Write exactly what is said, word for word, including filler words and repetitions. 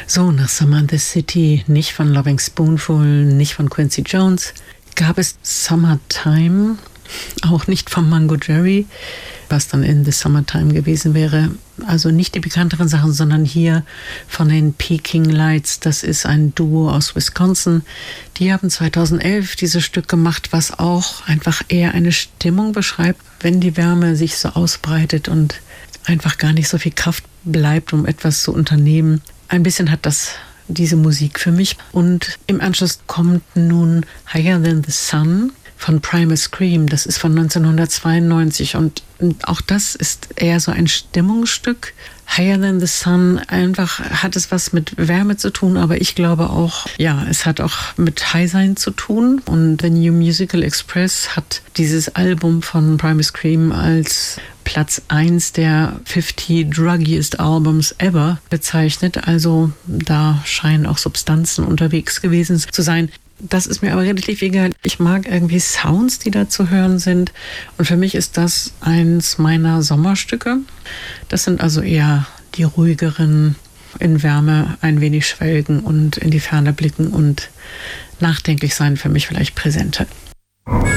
So, nach Summer in the City, nicht von Loving Spoonful, nicht von Quincy Jones, gab es Summertime, auch nicht von Mungo Jerry, was dann in The Summertime gewesen wäre. Also nicht die bekannteren Sachen, sondern hier von den Peking Lights. Das ist ein Duo aus Wisconsin. Die haben zweitausendelf dieses Stück gemacht, was auch einfach eher eine Stimmung beschreibt, wenn die Wärme sich so ausbreitet und einfach gar nicht so viel Kraft bleibt, um etwas zu unternehmen. Ein bisschen hat das diese Musik für mich. Und im Anschluss kommt nun Higher Than the Sun von Primal Scream. Das ist von neunzehnhundertzweiundneunzig und auch das ist eher so ein Stimmungsstück. Higher Than the Sun, einfach hat es was mit Wärme zu tun, aber ich glaube auch, ja, es hat auch mit High-Sein zu tun. Und The New Musical Express hat dieses Album von Primal Scream als Platz eins der fifty druggiest Albums ever bezeichnet. Also da scheinen auch Substanzen unterwegs gewesen zu sein. Das ist mir aber relativ egal. Ich mag irgendwie Sounds, die da zu hören sind. Und für mich ist das eins meiner Sommerstücke. Das sind also eher die ruhigeren, in Wärme ein wenig schwelgen und in die Ferne blicken und nachdenklich sein, für mich vielleicht präsenter.